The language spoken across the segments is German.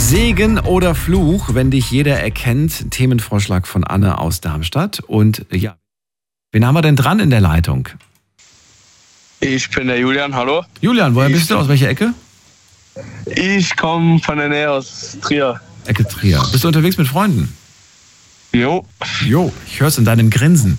Segen oder Fluch, wenn dich jeder erkennt. Themenvorschlag von Anne aus Darmstadt. Und ja, wen haben wir denn dran in der Leitung? Ich bin der Julian, hallo. Julian, woher bist du? Aus welcher Ecke? Ich komme von der Nähe aus Trier. Ecke Trier. Bist du unterwegs mit Freunden? Jo. Jo, ich hör's in deinem Grinsen.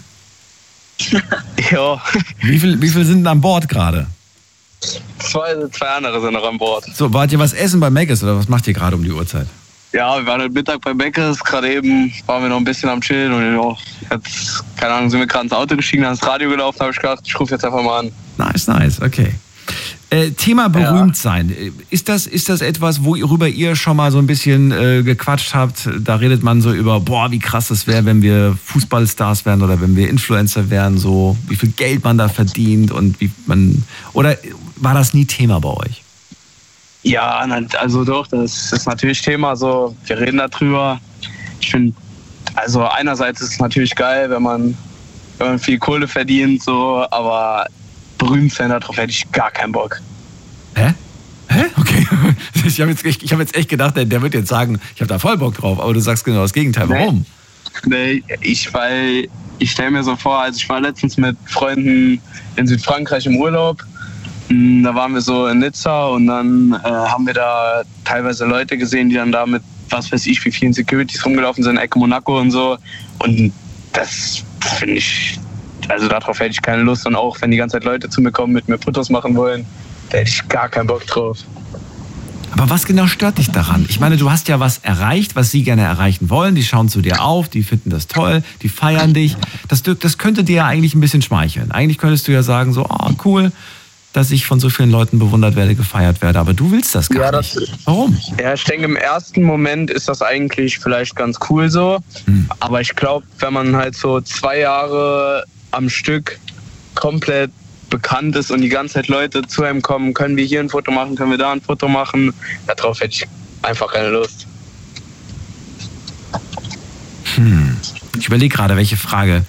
Ja. Wie viel sind denn an Bord gerade? Zwei andere sind noch an Bord. So, wart ihr was essen bei Mc's oder was macht ihr gerade um die Uhrzeit? Ja, wir waren heute Mittag bei Mc's, gerade eben waren wir noch ein bisschen am Chillen und ja, jetzt, keine Ahnung, sind wir gerade ins Auto gestiegen, ans Radio gelaufen, habe ich gedacht, ich rufe jetzt einfach mal an. Nice, okay. Thema berühmt sein. Ist das etwas, worüber ihr schon mal so ein bisschen gequatscht habt? Da redet man so über, wie krass das wäre, wenn wir Fußballstars wären oder wenn wir Influencer wären, so wie viel Geld man da verdient und oder war das nie Thema bei euch? Ja, also doch, das ist natürlich Thema, so, wir reden darüber. Ich finde, also einerseits ist es natürlich geil, wenn man viel Kohle verdient, so, aber berühmt sein, darauf hätte ich gar keinen Bock. Hä? Okay. Ich habe jetzt echt gedacht, der wird jetzt sagen, ich habe da voll Bock drauf, aber du sagst genau das Gegenteil. Warum? Nee, ich stelle mir so vor, also ich war letztens mit Freunden in Südfrankreich im Urlaub. Da waren wir so in Nizza und dann haben wir da teilweise Leute gesehen, die dann da mit, was weiß ich, wie vielen Securities rumgelaufen sind, Ecke Monaco und so. Und das finde ich, also darauf hätte ich keine Lust. Und auch wenn die ganze Zeit Leute zu mir kommen, mit mir Fotos machen wollen, da hätte ich gar keinen Bock drauf. Aber was genau stört dich daran? Ich meine, du hast ja was erreicht, was sie gerne erreichen wollen. Die schauen zu dir auf, die finden das toll, die feiern dich. Das könnte dir ja eigentlich ein bisschen schmeicheln. Eigentlich könntest du ja sagen so, cool, dass ich von so vielen Leuten bewundert werde, gefeiert werde. Aber du willst das gar nicht. Warum? Ja, ich denke, im ersten Moment ist das eigentlich vielleicht ganz cool so. Aber ich glaube, wenn man halt so 2 Jahre am Stück komplett bekannt ist und die ganze Zeit Leute zu einem kommen, können wir hier ein Foto machen, können wir da ein Foto machen, darauf hätte ich einfach keine Lust. Ich überlege gerade, welche Frage.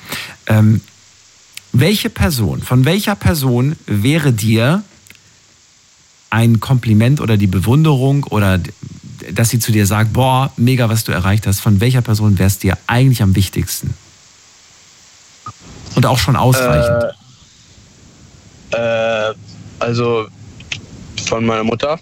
Von welcher Person wäre dir ein Kompliment oder die Bewunderung oder dass sie zu dir sagt, mega, was du erreicht hast, von welcher Person wäre es dir eigentlich am wichtigsten? Und auch schon ausreichend? Also von meiner Mutter.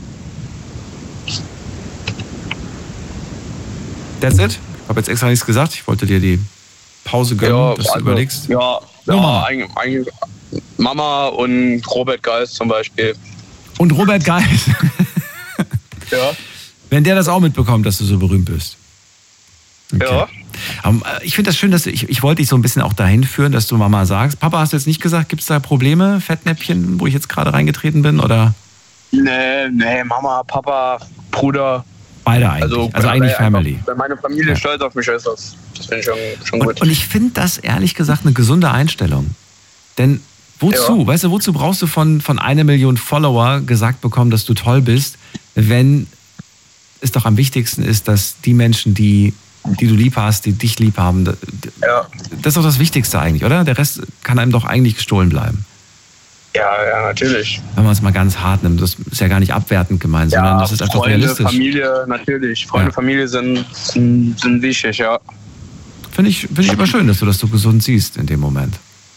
That's it? Ich habe jetzt extra nichts gesagt, ich wollte dir die Pause gönnen, dass du überlegst. Ja, eigentlich Mama und Robert Geist zum Beispiel. Und Robert Geist? Ja. Wenn der das auch mitbekommt, dass du so berühmt bist. Okay. Ja. Ich finde das schön, dass ich wollte dich so ein bisschen auch dahin führen, dass du Mama sagst. Papa, hast du jetzt nicht gesagt, gibt es da Probleme, Fettnäpfchen, wo ich jetzt gerade reingetreten bin, oder? Nee, Mama, Papa, Bruder. Beide eigentlich, also eigentlich Family. Wenn meine Familie stolz auf mich ist, das finde ich schon gut. Und ich finde das ehrlich gesagt eine gesunde Einstellung. Denn wozu? Weißt du, wozu brauchst du von 1 Million Follower gesagt bekommen, dass du toll bist, wenn es doch am wichtigsten ist, dass die Menschen, die du lieb hast, die dich lieb haben, das ist doch das Wichtigste eigentlich, oder? Der Rest kann einem doch eigentlich gestohlen bleiben. Ja, natürlich. Wenn man es mal ganz hart nimmt, das ist ja gar nicht abwertend gemeint, sondern das ist einfach realistisch. Familie, natürlich. Freunde, Familie sind wichtig, ja. Finde ich aber schön, dass du das so gesund siehst in dem Moment.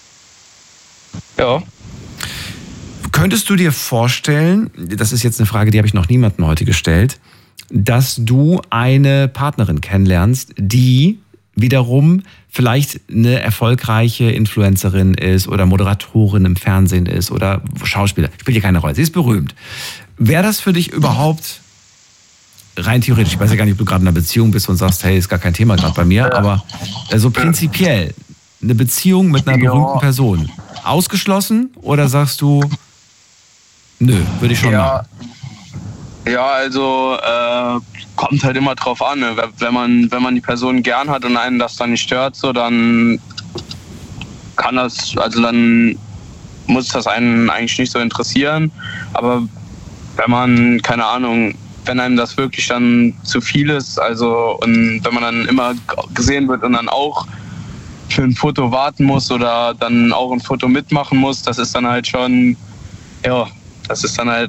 Ja. Könntest du dir vorstellen, das ist jetzt eine Frage, die habe ich noch niemandem heute gestellt, dass du eine Partnerin kennenlernst, die wiederum vielleicht eine erfolgreiche Influencerin ist oder Moderatorin im Fernsehen ist oder Schauspieler. Spielt hier keine Rolle. Sie ist berühmt. Wäre das für dich überhaupt rein theoretisch, ich weiß ja gar nicht, ob du gerade in einer Beziehung bist und sagst, hey, ist gar kein Thema gerade bei mir, aber so prinzipiell eine Beziehung mit einer berühmten Person ausgeschlossen oder sagst du, nö, würde ich schon machen? Ja, also kommt halt immer drauf an. Ne? Wenn man die Person gern hat und einen das dann nicht stört, so dann kann das, also dann muss das einen eigentlich nicht so interessieren. Aber wenn man, keine Ahnung, wenn einem das wirklich dann zu viel ist, also und wenn man dann immer gesehen wird und dann auch für ein Foto warten muss oder dann auch ein Foto mitmachen muss, das ist dann halt schon, das ist dann halt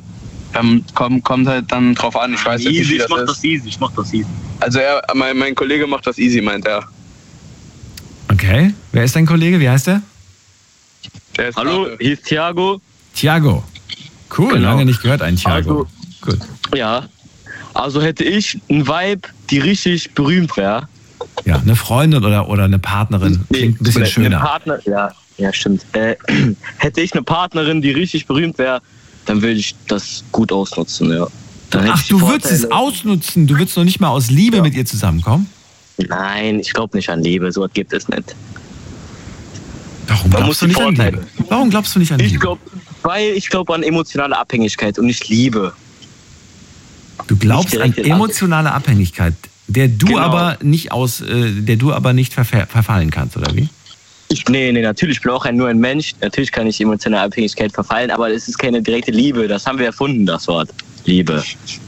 Kommt halt dann drauf an. Ich weiß jetzt nicht, wie das ist. Ich mach das easy. Also mein Kollege macht das easy, meint er. Okay. Wer ist dein Kollege? Wie heißt der? Hallo, hier ist Thiago. Thiago. Cool, Genau. lange nicht gehört, ein Thiago. Gut. Ja. Also hätte ich einen Vibe, die richtig berühmt wäre. Ja, eine Freundin oder eine Partnerin. Klingt ein bisschen schöner. Ja, stimmt. Hätte ich eine Partnerin, die richtig berühmt wäre, dann würde ich das gut ausnutzen, ja. Ach, du würdest es ausnutzen? Du würdest noch nicht mal aus Liebe mit ihr zusammenkommen? Nein, ich glaube nicht an Liebe, sowas gibt es nicht. Warum glaubst du nicht an Liebe? Warum glaubst du nicht an Liebe? Ich glaube an emotionale Abhängigkeit und nicht Liebe. Du glaubst an emotionale Abhängigkeit, der du aber nicht verfallen kannst, oder wie? Nee, natürlich, ich bin auch nur ein Mensch. Natürlich kann ich emotionale Abhängigkeit verfallen, aber es ist keine direkte Liebe. Das haben wir erfunden, das Wort. Liebe.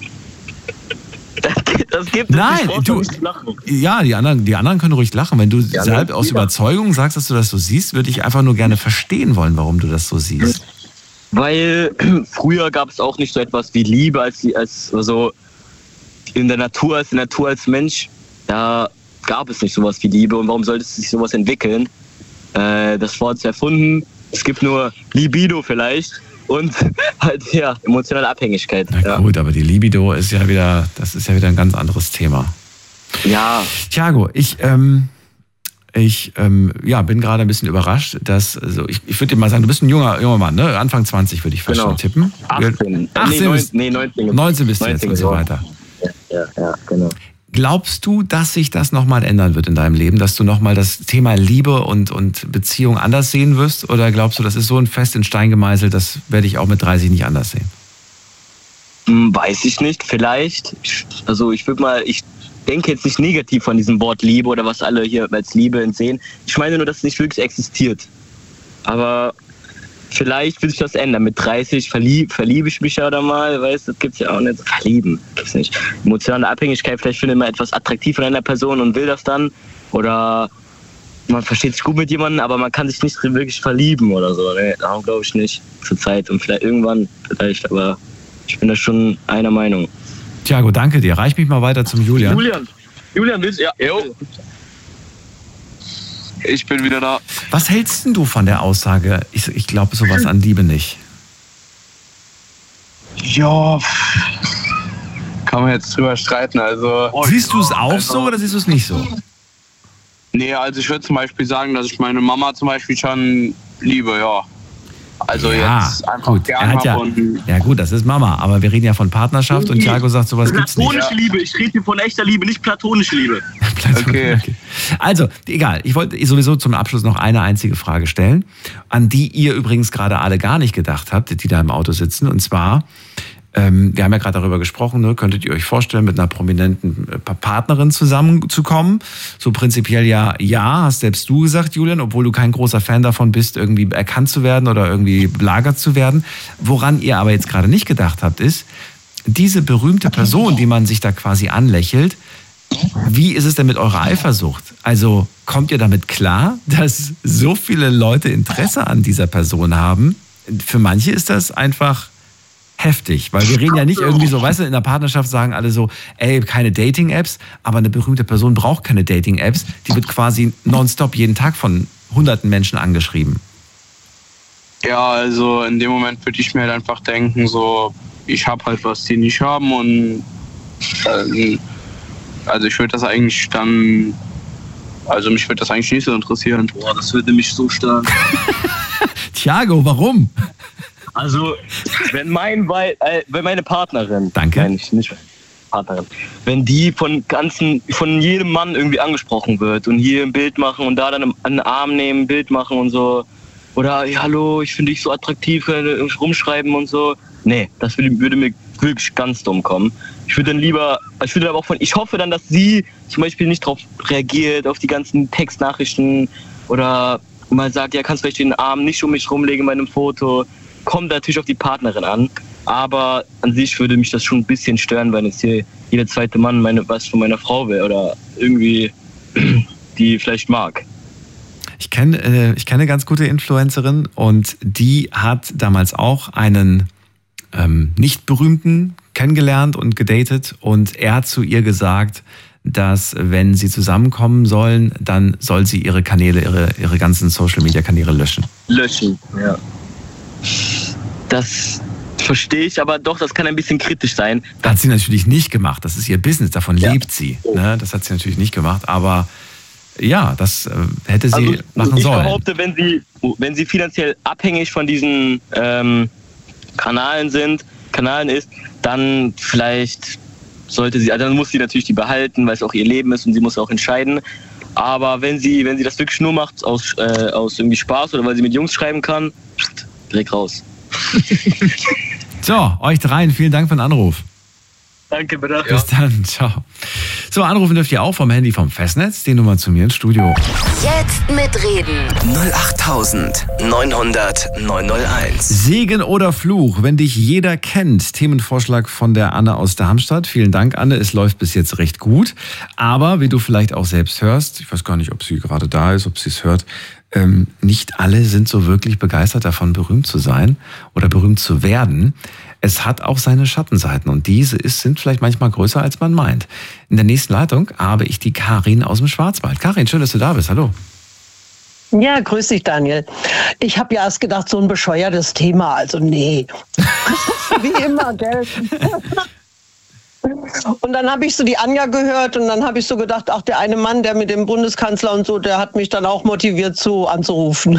Das gibt es. Nein, ja, die anderen können ruhig lachen. Wenn du selbst aus Überzeugung sagst, dass du das so siehst, würde ich einfach nur gerne verstehen wollen, warum du das so siehst. Weil früher gab es auch nicht so etwas wie Liebe als so in der Natur als Mensch. Da gab es nicht sowas wie Liebe. Und warum sollte sich sowas entwickeln? Das Wort ist erfunden. Es gibt nur Libido vielleicht und halt emotionale Abhängigkeit. Na gut, aber die Libido ist ja wieder ein ganz anderes Thema. Ja. Thiago, ich bin gerade ein bisschen überrascht, dass, also ich würde dir mal sagen, du bist ein junger Mann, ne? Anfang 20 würde ich fast schon tippen. 18. 19 bist du jetzt und so weiter. Ja, genau. Glaubst du, dass sich das nochmal ändern wird in deinem Leben, dass du nochmal das Thema Liebe und Beziehung anders sehen wirst? Oder glaubst du, das ist so ein fest in Stein gemeißelt, das werde ich auch mit 30 nicht anders sehen? Weiß ich nicht, vielleicht. Also ich denke jetzt nicht negativ von diesem Wort Liebe oder was alle hier als Liebe sehen. Ich meine nur, dass es nicht wirklich existiert. Aber vielleicht will sich das ändern. Mit 30 verliebe ich mich ja oder mal, weißt du, das gibt's ja auch nicht. Verlieben gibt's nicht. Emotionale Abhängigkeit, vielleicht findet man etwas attraktiv an einer Person und will das dann. Oder man versteht sich gut mit jemandem, aber man kann sich nicht wirklich verlieben oder so. Nee, darum glaube ich nicht zur Zeit. Und vielleicht irgendwann, aber ich bin da schon einer Meinung. Thiago, danke dir. Reich mich mal weiter zum Julian. Julian, willst du? Ja. Ich bin wieder da. Was hältst denn du von der Aussage, ich glaube sowas an Liebe nicht? Ja, kann man jetzt drüber streiten. Also, siehst du es auch so oder siehst du es nicht so? Nee, also ich würde zum Beispiel sagen, dass ich meine Mama zum Beispiel schon liebe, ja. Also jetzt einfach gut. Ja gut, das ist Mama, aber wir reden ja von Partnerschaft und Thiago sagt, sowas gibt's nicht. Platonische Liebe, ich rede hier von echter Liebe, nicht platonische Liebe. Okay. Also, egal, ich wollte sowieso zum Abschluss noch eine einzige Frage stellen, an die ihr übrigens gerade alle gar nicht gedacht habt, die da im Auto sitzen, und zwar, wir haben ja gerade darüber gesprochen, ne? Könntet ihr euch vorstellen, mit einer prominenten Partnerin zusammenzukommen? So prinzipiell ja, hast selbst du gesagt, Julian, obwohl du kein großer Fan davon bist, irgendwie erkannt zu werden oder irgendwie belagert zu werden. Woran ihr aber jetzt gerade nicht gedacht habt, ist, diese berühmte Person, die man sich da quasi anlächelt, wie ist es denn mit eurer Eifersucht? Also kommt ihr damit klar, dass so viele Leute Interesse an dieser Person haben? Für manche ist das einfach heftig, weil wir reden ja nicht irgendwie so, weißt du, in der Partnerschaft sagen alle so, keine Dating-Apps, aber eine berühmte Person braucht keine Dating-Apps, die wird quasi nonstop jeden Tag von hunderten Menschen angeschrieben. Ja, also in dem Moment würde ich mir halt einfach denken, so, ich habe halt was, die nicht haben und also ich würde das eigentlich dann, also mich würde das eigentlich nicht so interessieren. Boah, das würde mich so stören. Thiago, warum? Also, wenn meine Partnerin, danke, nicht Partnerin, wenn die von jedem Mann irgendwie angesprochen wird und hier ein Bild machen und da dann einen Arm nehmen, ein Bild machen und so, oder hey, hallo, ich finde dich so attraktiv, rumschreiben und so. Nee, das würde mir wirklich ganz dumm kommen. Ich hoffe dann, dass sie zum Beispiel nicht darauf reagiert, auf die ganzen Textnachrichten oder mal sagt, ja, kannst du vielleicht den Arm nicht um mich rumlegen bei einem Foto. Kommt natürlich auf die Partnerin an, aber an sich würde mich das schon ein bisschen stören, wenn jetzt hier jeder zweite Mann was von meiner Frau will oder irgendwie die vielleicht mag. Ich kenne eine ganz gute Influencerin und die hat damals auch einen Nicht-Berühmten kennengelernt und gedatet und er hat zu ihr gesagt, dass wenn sie zusammenkommen sollen, dann soll sie ihre Kanäle, ihre ganzen Social-Media-Kanäle löschen. Löschen, ja. Das verstehe ich, aber doch, das kann ein bisschen kritisch sein. Hat sie natürlich nicht gemacht. Das ist ihr Business, davon lebt sie. Ne? Das hat sie natürlich nicht gemacht, aber ja, das hätte sie machen sollen. Ich behaupte, wenn sie finanziell abhängig von diesen Kanälen ist, dann vielleicht sollte sie, also dann muss sie natürlich die behalten, weil es auch ihr Leben ist und sie muss auch entscheiden. Aber wenn sie das wirklich nur macht aus irgendwie Spaß oder weil sie mit Jungs schreiben kann, direkt raus. So, euch dreien, vielen Dank für den Anruf. Danke, bitte. Bis dann, ciao. So, anrufen dürft ihr auch vom Handy vom Festnetz, die Nummer zu mir ins Studio. Jetzt mitreden. 08900 901. Segen oder Fluch, wenn dich jeder kennt. Themenvorschlag von der Anne aus Darmstadt. Vielen Dank, Anne. Es läuft bis jetzt recht gut. Aber wie du vielleicht auch selbst hörst, ich weiß gar nicht, ob sie gerade da ist, ob sie es hört, nicht alle sind so wirklich begeistert davon, berühmt zu sein oder berühmt zu werden. Es hat auch seine Schattenseiten und diese sind vielleicht manchmal größer, als man meint. In der nächsten Leitung habe ich die Karin aus dem Schwarzwald. Karin, schön, dass du da bist. Hallo. Ja, grüß dich, Daniel. Ich habe ja erst gedacht, so ein bescheuertes Thema. Also nee. Wie immer, gell? Und dann habe ich so die Anja gehört und dann habe ich so gedacht, ach, der eine Mann, der mit dem Bundeskanzler und so, der hat mich dann auch motiviert, anzurufen.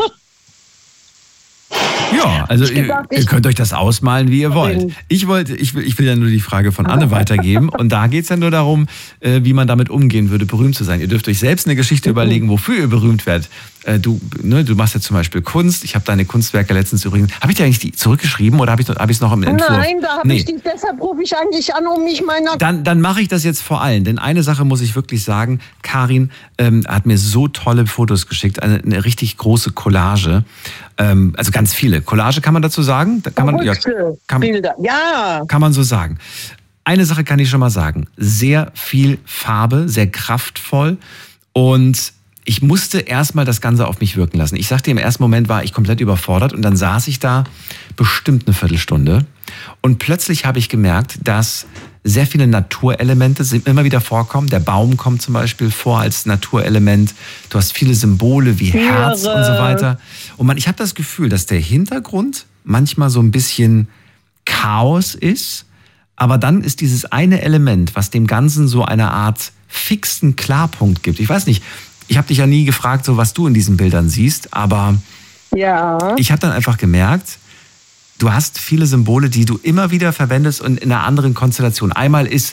Ja, also ihr könnt euch das ausmalen, wie ihr wollt. Ich will ja nur die Frage von Anne weitergeben und da geht es ja nur darum, wie man damit umgehen würde, berühmt zu sein. Ihr dürft euch selbst eine Geschichte überlegen, wofür ihr berühmt werdet. Du machst ja zum Beispiel Kunst. Ich habe deine Kunstwerke letztens übrigens, habe ich dir eigentlich die zurückgeschrieben oder habe ich es noch im Entwurf? Nein, da habe ich die, deshalb rufe ich eigentlich an, um mich meiner... Dann mache ich das jetzt vor allem, denn eine Sache muss ich wirklich sagen, Karin hat mir so tolle Fotos geschickt, eine richtig große Collage, also ganz viele. Collage kann man dazu sagen? Bilder, ja. Kann man so sagen. Eine Sache kann ich schon mal sagen, sehr viel Farbe, sehr kraftvoll und ich musste erstmal das Ganze auf mich wirken lassen. Ich sagte, im ersten Moment war ich komplett überfordert und dann saß ich da bestimmt eine Viertelstunde und plötzlich habe ich gemerkt, dass sehr viele Naturelemente immer wieder vorkommen. Der Baum kommt zum Beispiel vor als Naturelement. Du hast viele Symbole wie Herz und so weiter. Und ich habe das Gefühl, dass der Hintergrund manchmal so ein bisschen Chaos ist, aber dann ist dieses eine Element, was dem Ganzen so eine Art fixen Klarpunkt gibt. Ich weiß nicht, ich habe dich ja nie gefragt, so was du in diesen Bildern siehst, aber ja. Ich habe dann einfach gemerkt, du hast viele Symbole, die du immer wieder verwendest und in einer anderen Konstellation. Einmal ist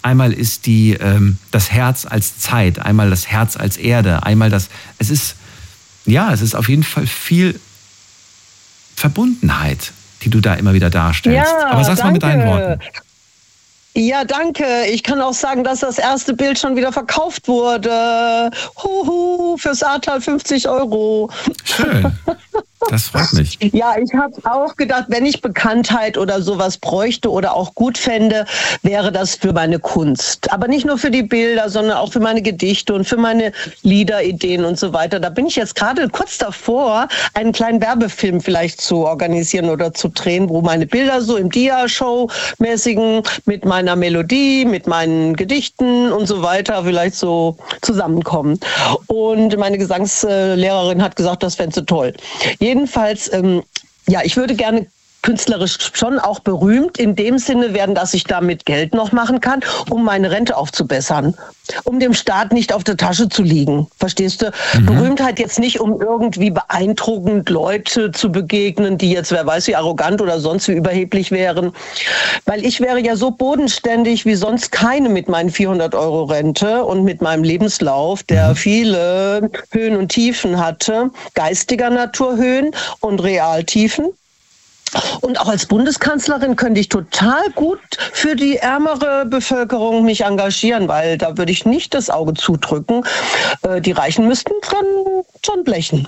das Herz als Zeit, einmal das Herz als Erde, es ist auf jeden Fall viel Verbundenheit, die du da immer wieder darstellst. Ja, aber sag's mal mit deinen Worten. Ja, danke. Ich kann auch sagen, dass das erste Bild schon wieder verkauft wurde. Fürs Ahrtal 50 €. Schön. Das freut mich. Ja, ich habe auch gedacht, wenn ich Bekanntheit oder sowas bräuchte oder auch gut fände, wäre das für meine Kunst. Aber nicht nur für die Bilder, sondern auch für meine Gedichte und für meine Liederideen und so weiter. Da bin ich jetzt gerade kurz davor, einen kleinen Werbefilm vielleicht zu organisieren oder zu drehen, wo meine Bilder so im Dia-Show-mäßigen mit meiner Melodie, mit meinen Gedichten und so weiter vielleicht so zusammenkommen. Und meine Gesangslehrerin hat gesagt, das fände sie toll. Jedenfalls, ich würde gerne künstlerisch schon auch berühmt in dem Sinne werden, dass ich damit Geld noch machen kann, um meine Rente aufzubessern, um dem Staat nicht auf der Tasche zu liegen. Verstehst du? Mhm. Berühmtheit jetzt nicht, um irgendwie beeindruckend Leute zu begegnen, die jetzt, wer weiß, wie arrogant oder sonst wie überheblich wären. Weil ich wäre ja so bodenständig wie sonst keine mit meinen 400 € Rente und mit meinem Lebenslauf, der viele Höhen und Tiefen hatte, geistiger Natur Höhen und Realtiefen. Und auch als Bundeskanzlerin könnte ich total gut für die ärmere Bevölkerung mich engagieren, weil da würde ich nicht das Auge zudrücken. Die Reichen müssten schon blechen.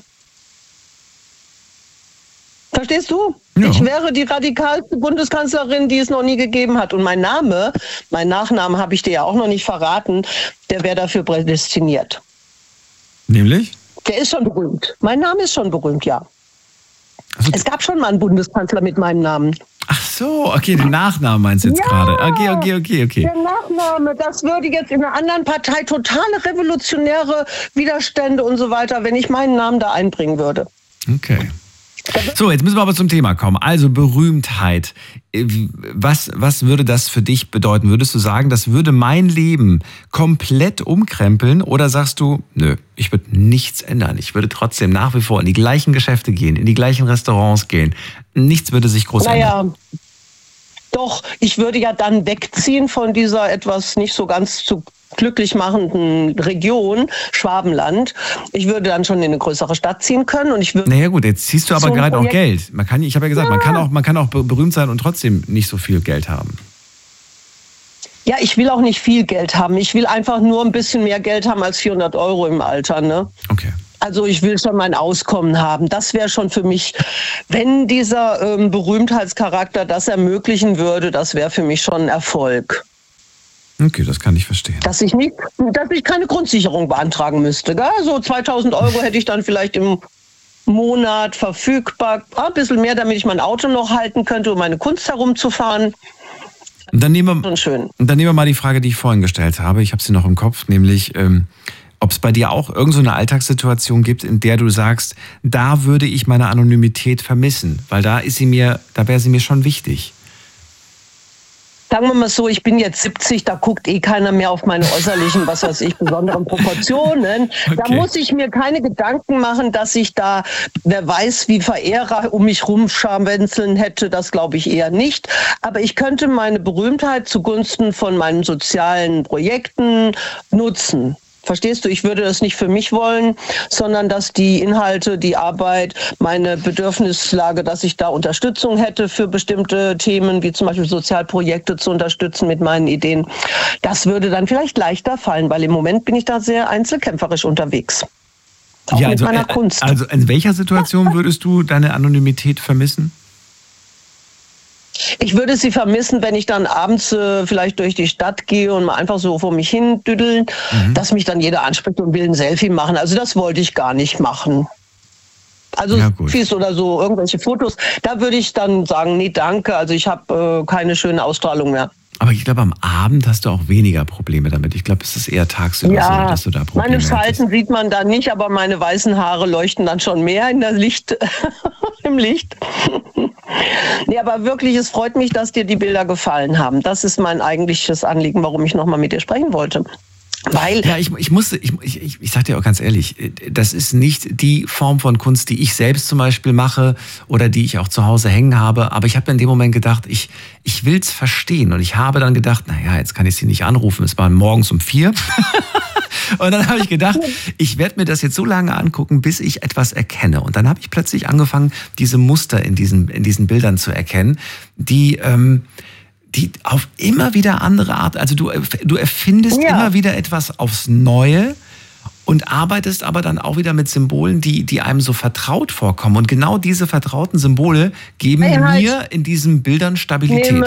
Verstehst du? Ja. Ich wäre die radikalste Bundeskanzlerin, die es noch nie gegeben hat. Und mein Nachname habe ich dir ja auch noch nicht verraten, der wäre dafür prädestiniert. Nämlich? Der ist schon berühmt. Mein Name ist schon berühmt, ja. Also, es gab schon mal einen Bundeskanzler mit meinem Namen. Ach so, okay, den Nachnamen meinst du jetzt gerade. Okay. Der Nachname, das würde jetzt in einer anderen Partei totale revolutionäre Widerstände und so weiter, wenn ich meinen Namen da einbringen würde. Okay. So, jetzt müssen wir aber zum Thema kommen. Also Berühmtheit. Was würde das für dich bedeuten? Würdest du sagen, das würde mein Leben komplett umkrempeln? Oder sagst du, nö, ich würde nichts ändern. Ich würde trotzdem nach wie vor in die gleichen Geschäfte gehen, in die gleichen Restaurants gehen. Nichts würde sich groß ändern. Doch, ich würde ja dann wegziehen von dieser etwas nicht so ganz zu glücklich machenden Region, Schwabenland. Ich würde dann schon in eine größere Stadt ziehen können und ich würde... Naja gut, jetzt ziehst du aber gerade auch Geld. Ich habe ja gesagt, man kann auch berühmt sein und trotzdem nicht so viel Geld haben. Ja, ich will auch nicht viel Geld haben. Ich will einfach nur ein bisschen mehr Geld haben als 400 € im Alter, ne? Okay. Also ich will schon mein Auskommen haben. Das wäre schon für mich, wenn dieser Berühmtheitscharakter das ermöglichen würde, das wäre für mich schon ein Erfolg. Okay, das kann ich verstehen. Dass ich keine Grundsicherung beantragen müsste. Gell? So 2.000 € hätte ich dann vielleicht im Monat verfügbar. Ein bisschen mehr, damit ich mein Auto noch halten könnte, um meine Kunst herumzufahren. Und dann nehmen wir mal die Frage, die ich vorhin gestellt habe. Ich habe sie noch im Kopf, nämlich ob es bei dir auch irgend so eine Alltagssituation gibt, in der du sagst, da würde ich meine Anonymität vermissen, weil da wäre sie mir schon wichtig. Sagen wir mal so, ich bin jetzt 70, da guckt keiner mehr auf meine äußerlichen, besonderen Proportionen. Okay. Da muss ich mir keine Gedanken machen, dass ich da, wer weiß, wie Verehrer um mich rumscharwenzeln hätte, das glaube ich eher nicht. Aber ich könnte meine Berühmtheit zugunsten von meinen sozialen Projekten nutzen. Verstehst du, ich würde das nicht für mich wollen, sondern dass die Inhalte, die Arbeit, meine Bedürfnislage, dass ich da Unterstützung hätte für bestimmte Themen, wie zum Beispiel Sozialprojekte zu unterstützen mit meinen Ideen. Das würde dann vielleicht leichter fallen, weil im Moment bin ich da sehr einzelkämpferisch unterwegs. Auch mit meiner Kunst. Also in welcher Situation würdest du deine Anonymität vermissen? Ich würde sie vermissen, wenn ich dann abends vielleicht durch die Stadt gehe und mal einfach so vor mich hin düddeln, dass mich dann jeder anspricht und will ein Selfie machen. Also das wollte ich gar nicht machen. Also Selfies oder so, irgendwelche Fotos, da würde ich dann sagen, nee, danke, also ich habe keine schöne Ausstrahlung mehr. Aber ich glaube, am Abend hast du auch weniger Probleme damit. Ich glaube, es ist eher tagsüber so, dass du da Probleme hast. Meine Falten sieht man da nicht, aber meine weißen Haare leuchten dann schon mehr im Licht. Nee, aber wirklich, es freut mich, dass dir die Bilder gefallen haben. Das ist mein eigentliches Anliegen, warum ich nochmal mit dir sprechen wollte. Weil ja, ich sag dir auch ganz ehrlich, das ist nicht die Form von Kunst, die ich selbst zum Beispiel mache oder die ich auch zu Hause hängen habe. Aber ich habe in dem Moment gedacht, ich will es verstehen. Und ich habe dann gedacht, naja, jetzt kann ich sie nicht anrufen. Es war morgens um 4. Und dann habe ich gedacht, ich werde mir das jetzt so lange angucken, bis ich etwas erkenne. Und dann habe ich plötzlich angefangen, diese Muster in diesen Bildern zu erkennen, die auf immer wieder andere Art, also du erfindest immer wieder etwas aufs Neue und arbeitest aber dann auch wieder mit Symbolen, die einem so vertraut vorkommen. Und genau diese vertrauten Symbole geben mir in diesen Bildern Stabilität.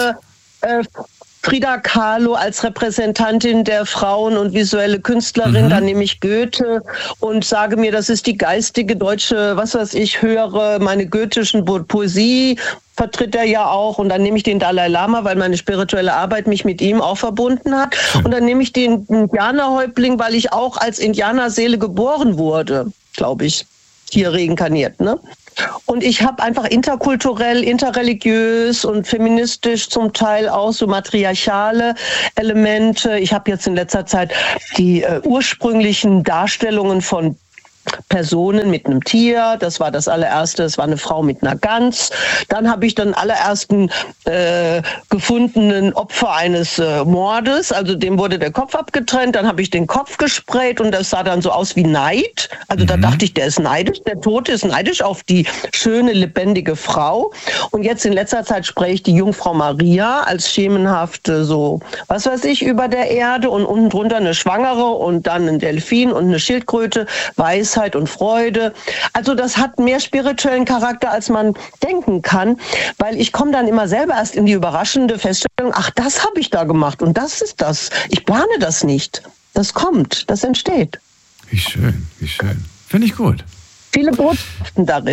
Frida Kahlo als Repräsentantin der Frauen und visuelle Künstlerin, dann nehme ich Goethe und sage mir, das ist die geistige deutsche, höre meine goethischen Poesie, vertritt er ja auch, und dann nehme ich den Dalai Lama, weil meine spirituelle Arbeit mich mit ihm auch verbunden hat, und dann nehme ich den Indianerhäuptling, weil ich auch als Indianerseele geboren wurde, glaube ich, hier reinkarniert, ne? Und ich habe einfach interkulturell, interreligiös und feministisch zum Teil auch so matriarchale Elemente. Ich habe jetzt in letzter Zeit die ursprünglichen Darstellungen von Personen mit einem Tier, das war das allererste, das war eine Frau mit einer Gans. Dann habe ich den allerersten gefundenen Opfer eines Mordes, also dem wurde der Kopf abgetrennt, dann habe ich den Kopf gesprayt und das sah dann so aus wie Neid. Also da dachte ich, der ist neidisch, der Tote ist neidisch auf die schöne, lebendige Frau. Und jetzt in letzter Zeit spreche ich die Jungfrau Maria als schemenhafte so, über der Erde, und unten drunter eine Schwangere und dann ein Delfin und eine Schildkröte, Weisheit und Freude. Also das hat mehr spirituellen Charakter, als man denken kann, weil ich komme dann immer selber erst in die überraschende Feststellung, ach, das habe ich da gemacht und das ist das. Ich plane das nicht. Das kommt, das entsteht. Wie schön, wie schön. Finde ich gut. Viele Botschaften darin.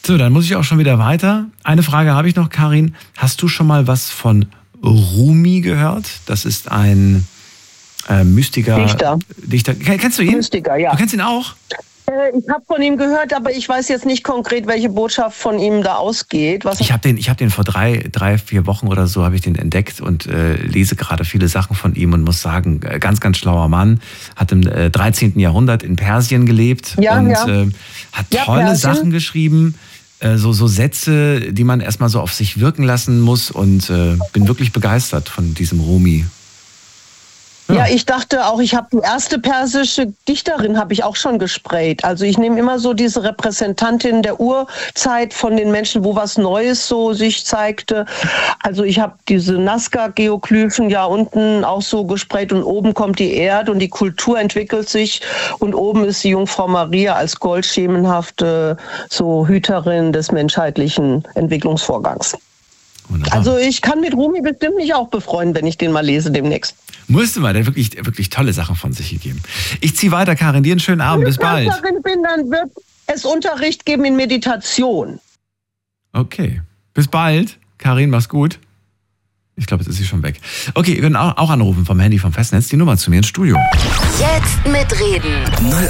So, dann muss ich auch schon wieder weiter. Eine Frage habe ich noch, Karin. Hast du schon mal was von Rumi gehört? Das ist ein Mystiker. Dichter. Kennst du ihn? Mystiker, ja. Du kennst ihn auch? Ich habe von ihm gehört, aber ich weiß jetzt nicht konkret, welche Botschaft von ihm da ausgeht. Ich habe den vor 3-4 Wochen oder so habe ich den entdeckt und lese gerade viele Sachen von ihm und muss sagen, ganz, ganz schlauer Mann. Hat im 13. Jahrhundert in Persien gelebt und hat tolle Sachen geschrieben. So Sätze, die man erstmal so auf sich wirken lassen muss und bin wirklich begeistert von diesem Rumi. Ja, ich dachte auch, ich habe die erste persische Dichterin habe ich auch schon gesprayt. Also ich nehme immer so diese Repräsentantin der Urzeit von den Menschen, wo was Neues so sich zeigte. Also ich habe diese Nazca-Geoglyphen ja unten auch so gesprayt und oben kommt die Erde und die Kultur entwickelt sich und oben ist die Jungfrau Maria als goldschemenhafte so Hüterin des menschheitlichen Entwicklungsvorgangs. Wunderbar. Also ich kann mit Rumi bestimmt mich auch befreunden, wenn ich den mal lese demnächst. Musst du mal, der hat wirklich, wirklich tolle Sachen von sich gegeben. Ich ziehe weiter, Karin. Dir einen schönen Abend. Bis bald. Wenn ich Kanzlerin bin, dann wird es Unterricht geben in Meditation. Okay. Bis bald. Karin, mach's gut. Ich glaube, jetzt ist sie schon weg. Okay, ihr könnt auch anrufen vom Handy vom Festnetz. Die Nummer zu mir ins Studio. Jetzt mitreden.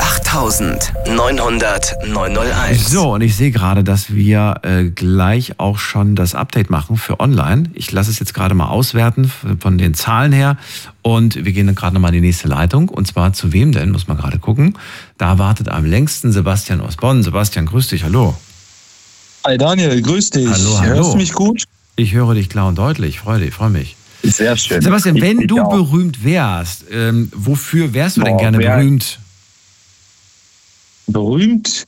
08900901. So, und ich sehe gerade, dass wir gleich auch schon das Update machen für online. Ich lasse es jetzt gerade mal auswerten von den Zahlen her. Und wir gehen dann gerade nochmal in die nächste Leitung. Und zwar zu wem denn? Muss man gerade gucken. Da wartet am längsten Sebastian aus Bonn. Sebastian, grüß dich. Hallo. Hi Daniel, grüß dich. Hallo. Hörst du mich gut? Ich höre dich klar und deutlich. Freue mich. Sehr schön. Sebastian, wenn du berühmt wärst, wofür wärst du denn gerne berühmt? Berühmt?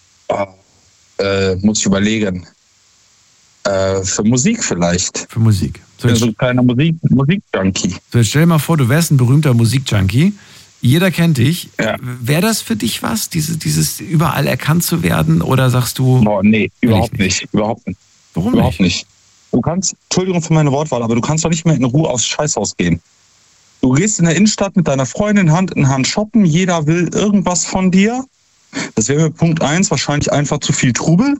Muss ich überlegen. Für Musik vielleicht. Für Musik. Ich bin so ein kleiner Musikjunkie. So, jetzt stell dir mal vor, du wärst ein berühmter Musikjunkie. Jeder kennt dich. Ja. Wäre das für dich was, dieses überall erkannt zu werden? Oder sagst du... Boah, nee, überhaupt nicht. Warum überhaupt nicht? Du kannst, Entschuldigung für meine Wortwahl, aber du kannst doch nicht mehr in Ruhe aufs Scheißhaus gehen. Du gehst in der Innenstadt mit deiner Freundin Hand in Hand shoppen, jeder will irgendwas von dir. Das wäre Punkt 1, wahrscheinlich einfach zu viel Trubel.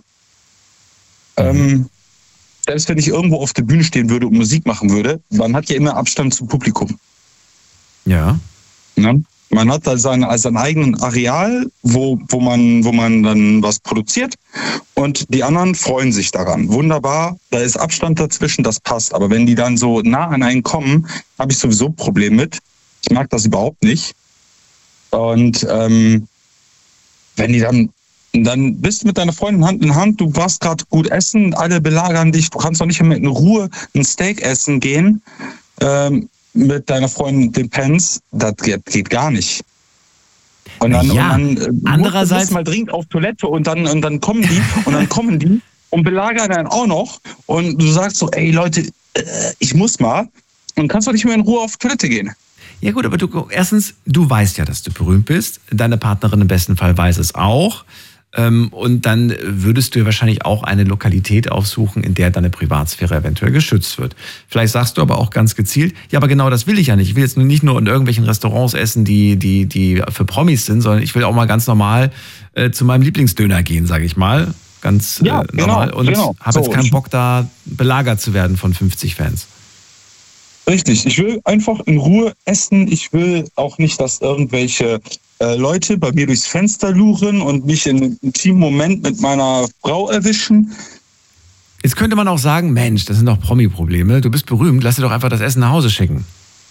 Selbst wenn ich irgendwo auf der Bühne stehen würde und Musik machen würde, man hat ja immer Abstand zum Publikum. Ja. Ne? Man hat da sein eigenes Areal, wo man dann was produziert und die anderen freuen sich daran. Wunderbar, da ist Abstand dazwischen, das passt. Aber wenn die dann so nah an einen kommen, habe ich sowieso ein Problem mit. Ich mag das überhaupt nicht. Und wenn die dann bist du mit deiner Freundin Hand in Hand, du warst gerade gut essen, alle belagern dich, du kannst doch nicht mehr in Ruhe ein Steak essen gehen, mit deiner Freundin den Pens, das geht gar nicht. Und dann, andererseits musst du mal dringend auf Toilette und dann kommen die und belagern dann auch noch und du sagst so, ey Leute, ich muss mal und kannst doch nicht mehr in Ruhe auf Toilette gehen. Ja gut, aber du weißt ja, dass du berühmt bist, deine Partnerin im besten Fall weiß es auch. Und dann würdest du wahrscheinlich auch eine Lokalität aufsuchen, in der deine Privatsphäre eventuell geschützt wird. Vielleicht sagst du aber auch ganz gezielt, ja, aber genau das will ich ja nicht. Ich will jetzt nicht nur in irgendwelchen Restaurants essen, die für Promis sind, sondern ich will auch mal ganz normal zu meinem Lieblingsdöner gehen, sage ich mal. Ganz normal. Und habe jetzt keinen Bock, da belagert zu werden von 50 Fans. Richtig, ich will einfach in Ruhe essen. Ich will auch nicht, dass irgendwelche Leute bei mir durchs Fenster luren und mich in einem intimen Moment mit meiner Frau erwischen. Jetzt könnte man auch sagen, Mensch, das sind doch Promi-Probleme. Du bist berühmt, lass dir doch einfach das Essen nach Hause schicken.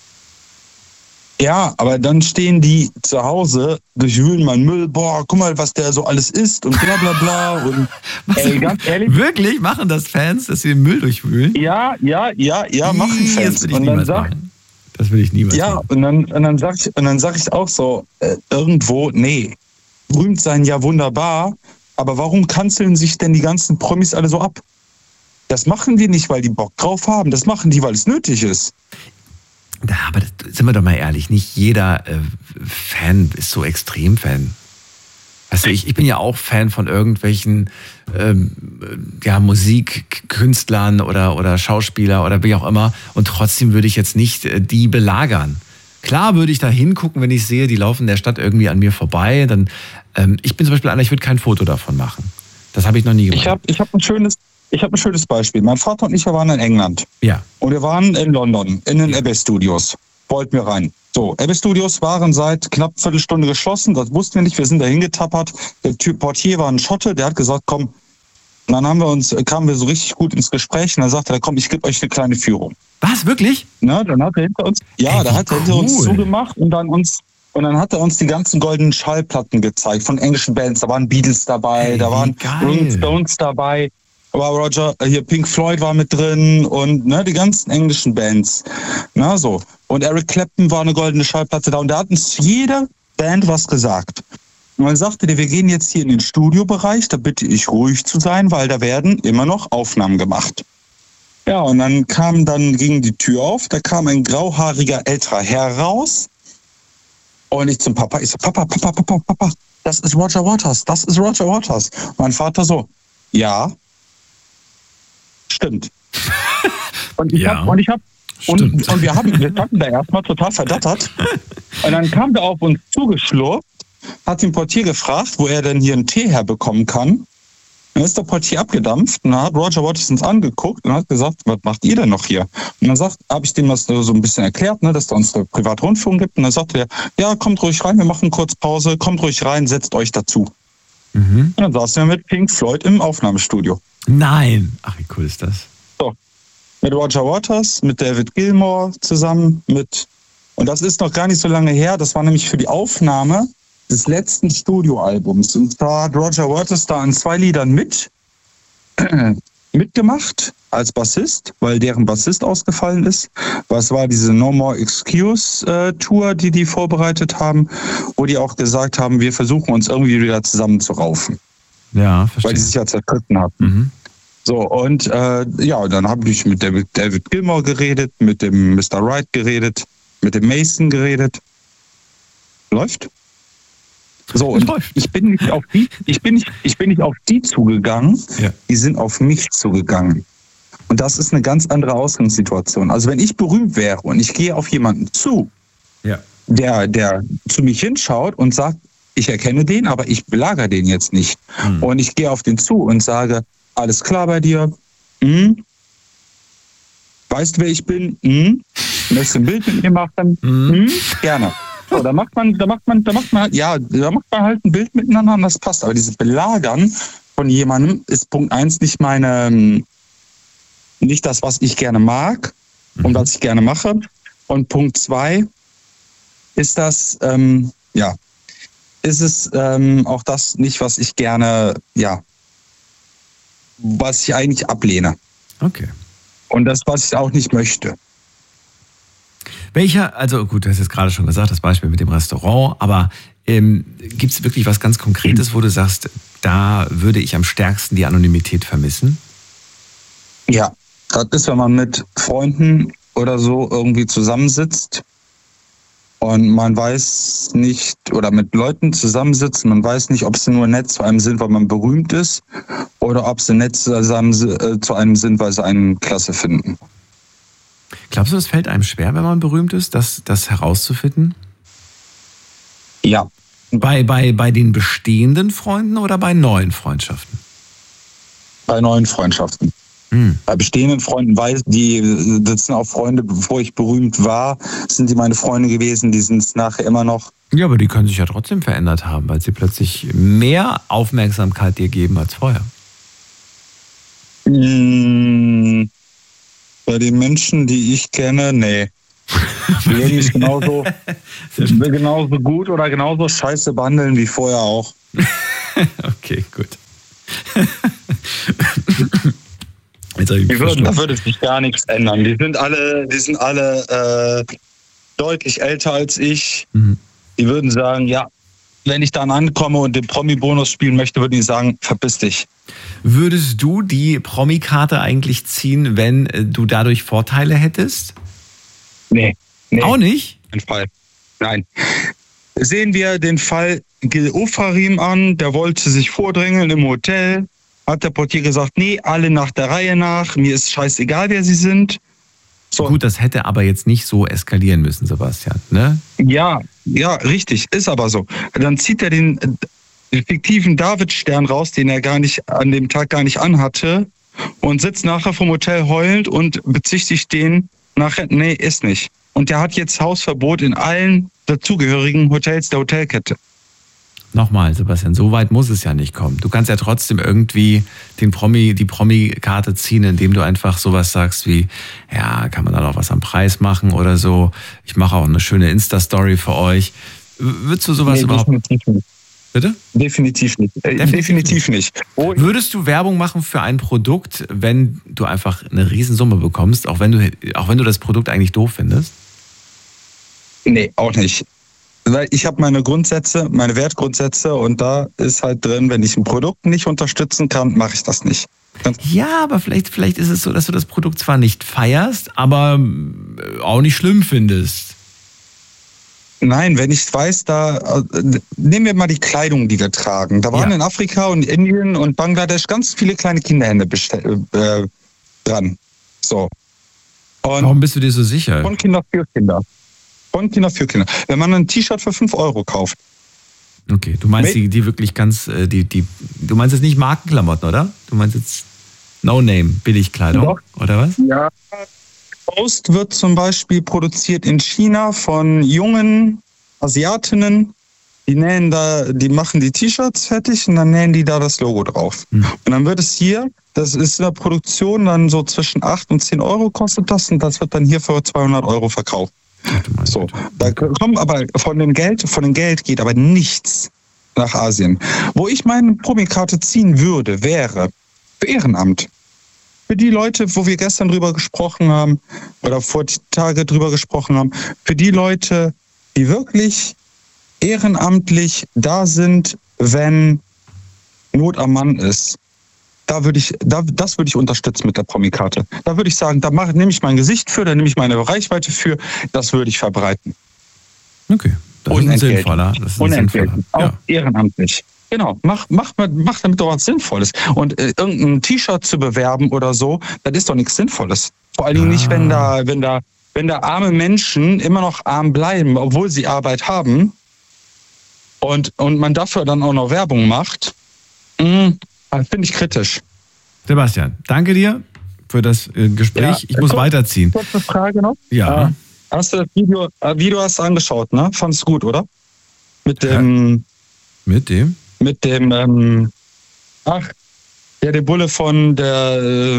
Ja, aber dann stehen die zu Hause, durchwühlen meinen Müll, boah, guck mal, was der so alles isst und bla bla bla. Und, ganz ehrlich. Wirklich? Machen das Fans, dass sie den Müll durchwühlen? Ja, machen Fans. Das will ich niemals machen. Und dann sag ich auch so, irgendwo, nee, berühmt sein ja wunderbar, aber warum kanzeln sich denn die ganzen Promis alle so ab? Das machen die nicht, weil die Bock drauf haben, das machen die, weil es nötig ist. Aber sind wir doch mal ehrlich, nicht jeder Fan ist so Extrem-Fan. Weißt du, ich bin ja auch Fan von irgendwelchen Musikkünstlern oder Schauspieler oder wie auch immer. Und trotzdem würde ich jetzt nicht die belagern. Klar würde ich da hingucken, wenn ich sehe, die laufen in der Stadt irgendwie an mir vorbei. Dann, ich bin zum Beispiel einer, ich würde kein Foto davon machen. Das habe ich noch nie gemacht. Ich hab ein schönes Beispiel. Mein Vater und ich, wir waren in England. Ja. Und wir waren in London, in den Abbey Studios. Wollten wir rein. So, Abbey Studios waren seit knapp Viertelstunde geschlossen. Das wussten wir nicht. Wir sind da hingetappert. Der Portier war ein Schotte. Der hat gesagt, komm. Und dann kamen wir so richtig gut ins Gespräch. Und dann sagte er, komm, ich gebe euch eine kleine Führung. Was, wirklich? Na, dann hat er hinter uns, hinter uns zugemacht und dann hat er uns die ganzen goldenen Schallplatten gezeigt von englischen Bands. Da waren Beatles dabei, da waren Rolling Stones dabei. Aber Pink Floyd war mit drin und die ganzen englischen Bands. Na, so. Und Eric Clapton war eine goldene Schallplatte da und da hat uns jede Band was gesagt. Und dann sagte der, wir gehen jetzt hier in den Studiobereich, da bitte ich ruhig zu sein, weil da werden immer noch Aufnahmen gemacht. Ja, und dann ging die Tür auf, da kam ein grauhaariger älterer Herr raus und ich zum Papa, ich so, Papa, das ist Roger Waters. Und mein Vater so, ja, stimmt. Und wir standen da erstmal total verdattert. Und dann kam der auf uns zugeschlurft, hat den Portier gefragt, wo er denn hier einen Tee herbekommen kann. Dann ist der Portier abgedampft und dann hat Roger Waters uns angeguckt und hat gesagt, was macht ihr denn noch hier? Und dann habe ich dem das so ein bisschen erklärt, dass da uns eine Privatrundführung gibt. Und dann sagte er, ja, kommt ruhig rein, wir machen kurz Pause, kommt ruhig rein, setzt euch dazu. Und dann saßen wir mit Pink Floyd im Aufnahmestudio. Nein. Ach, wie cool ist das? So. Mit Roger Waters, mit David Gilmour zusammen, und das ist noch gar nicht so lange her, das war nämlich für die Aufnahme des letzten Studioalbums. Und zwar hat Roger Waters da an 2 Liedern mitgemacht als Bassist, weil deren Bassist ausgefallen ist. Was war diese No More Excuse Tour, die vorbereitet haben, wo die auch gesagt haben, wir versuchen uns irgendwie wieder zusammenzuraufen. Ja, verstehe. Weil die sich ja zerstritten hatten. So, und dann habe ich mit David Gilmour geredet, mit dem Mr. Wright geredet, mit dem Mason geredet. Läuft? So, und ich bin nicht auf die zugegangen, die sind auf mich zugegangen. Und das ist eine ganz andere Ausgangssituation. Also wenn ich berühmt wäre und ich gehe auf jemanden zu, der zu mich hinschaut und sagt, ich erkenne den, aber ich belagere den jetzt nicht. Und ich gehe auf den zu und sage, alles klar bei dir? Weißt du, wer ich bin? Möchtest du ein Bild mit mir machen? Gerne. So, da macht man halt ein Bild miteinander und das passt. Aber dieses Belagern von jemandem ist Punkt 1 nicht das, was ich gerne mag und was ich gerne mache. Und Punkt 2 ist das, ist es auch das nicht, was ich gerne, was ich eigentlich ablehne. Okay. Und das, was ich auch nicht möchte. Also gut, du hast jetzt gerade schon gesagt, das Beispiel mit dem Restaurant, aber gibt es wirklich was ganz Konkretes, wo du sagst, da würde ich am stärksten die Anonymität vermissen? Ja, das ist, wenn man mit Freunden oder so irgendwie zusammensitzt und man weiß nicht, oder mit Leuten zusammensitzt, man weiß nicht, ob sie nur nett zu einem sind, weil man berühmt ist, oder ob sie nett zu einem sind, weil sie einen klasse finden. Glaubst du, das fällt einem schwer, wenn man berühmt ist, das herauszufinden? Ja. Bei den bestehenden Freunden oder bei neuen Freundschaften? Bei neuen Freundschaften. Bei bestehenden Freunden, das sind auch Freunde, bevor ich berühmt war, sind die meine Freunde gewesen, die sind es nachher immer noch. Ja, aber die können sich ja trotzdem verändert haben, weil sie plötzlich mehr Aufmerksamkeit dir geben als vorher. Bei den Menschen, die ich kenne, nee. Die würden mich genauso gut oder genauso scheiße behandeln wie vorher auch. Okay, gut. Da würde sich gar nichts ändern. Die sind alle deutlich älter als ich. Die würden sagen, ja, wenn ich dann ankomme und den Promi-Bonus spielen möchte, würden die sagen, verpiss dich. Würdest du die Promi-Karte eigentlich ziehen, wenn du dadurch Vorteile hättest? Nee. Auch nicht? Ein Fall. Nein. Sehen wir den Fall Gil Ofarim an, der wollte sich vordrängeln im Hotel, hat der Portier gesagt, nee, alle nach der Reihe nach, mir ist scheißegal, wer sie sind. So. Gut, das hätte aber jetzt nicht so eskalieren müssen, Sebastian, ne? Ja, richtig, ist aber so. Dann zieht er den den fiktiven Davidstern raus, den er an dem Tag gar nicht anhatte, und sitzt nachher vom Hotel heulend und bezichtigt den nachher, nee, ist nicht. Und der hat jetzt Hausverbot in allen dazugehörigen Hotels der Hotelkette. Nochmal, Sebastian, so weit muss es ja nicht kommen. Du kannst ja trotzdem irgendwie die Promi-Karte ziehen, indem du einfach sowas sagst wie, ja, kann man da noch was am Preis machen oder so. Ich mache auch eine schöne Insta-Story für euch. Würdest du sowas überhaupt... Definitiv nicht. Bitte? Definitiv nicht. Definitiv nicht. Würdest du Werbung machen für ein Produkt, wenn du einfach eine Riesensumme bekommst, auch wenn du das Produkt eigentlich doof findest? Nee, auch nicht. Weil ich habe meine Grundsätze, meine Wertgrundsätze, und da ist halt drin, wenn ich ein Produkt nicht unterstützen kann, mache ich das nicht. Ja, aber vielleicht ist es so, dass du das Produkt zwar nicht feierst, aber auch nicht schlimm findest. Nein, wenn ich weiß, nehmen wir mal die Kleidung, die wir tragen. Da waren in Afrika und Indien und Bangladesch ganz viele kleine Kinderhände dran. So. Und warum bist du dir so sicher? Von Kinder für Kinder. Von Kinder für Kinder. Wenn man ein T-Shirt für 5 € kauft. Okay, du meinst die wirklich ganz, du meinst jetzt nicht Markenklamotten, oder? Du meinst jetzt No-Name, Billigkleidung, doch, oder was? Ja. Post wird zum Beispiel produziert in China von jungen Asiatinnen. Die machen die T-Shirts fertig und dann nähen die da das Logo drauf. Und dann wird es hier, das ist in der Produktion dann so zwischen 8 und 10 € kostet das, und das wird dann hier für 200 € verkauft. So, da kommen aber von dem Geld geht aber nichts nach Asien. Wo ich meine Promi-Karte ziehen würde, wäre für Ehrenamt. Für die Leute, wo wir gestern drüber gesprochen haben oder vor Tage drüber gesprochen haben, für die Leute, die wirklich ehrenamtlich da sind, wenn Not am Mann ist, das würde ich unterstützen mit der Promi-Karte. Da würde ich sagen, nehme ich mein Gesicht für, da nehme ich meine Reichweite für, das würde ich verbreiten. Okay, das ist ein sinnvoller. Auch ehrenamtlich. Genau, mach damit doch was Sinnvolles. Und irgendein T-Shirt zu bewerben oder so, das ist doch nichts Sinnvolles. Vor allen Dingen nicht, wenn da arme Menschen immer noch arm bleiben, obwohl sie Arbeit haben, und man dafür dann auch noch Werbung macht, finde ich kritisch. Sebastian, danke dir für das Gespräch. Ja, ich muss weiterziehen. Kurze Frage noch. Ja. Hast du das Video hast du angeschaut, ne? Fandest du gut, oder? Mit dem... der Bulle von der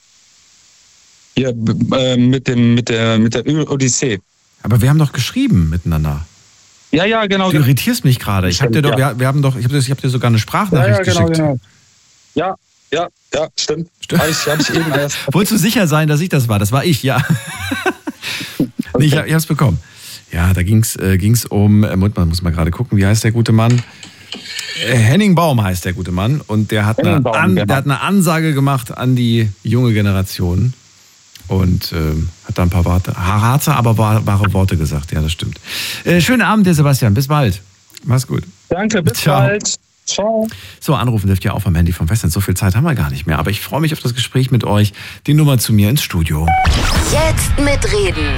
mit der Odyssee. Aber wir haben doch geschrieben miteinander. Ja, genau. Du irritierst mich gerade. Ich habe dir sogar eine Sprachnachricht geschickt. Genau. Ja, stimmt. Hab ich eben erst. Wolltest du sicher sein, dass ich das war? Das war ich, ja. Okay. Nee, ich hab's bekommen. Ja, da ging's um, man muss mal gerade gucken, wie heißt der gute Mann? Henning Baum heißt der gute Mann, und der hat eine Ansage gemacht an die junge Generation und hat da ein paar harte, aber wahre Worte gesagt. Ja, das stimmt. Schönen Abend dir, Sebastian. Bis bald. Mach's gut. Danke, bis bald. Ciao. So, anrufen dürft ihr auch am Handy vom Festnetz. So viel Zeit haben wir gar nicht mehr. Aber ich freue mich auf das Gespräch mit euch. Die Nummer zu mir ins Studio. Jetzt mitreden.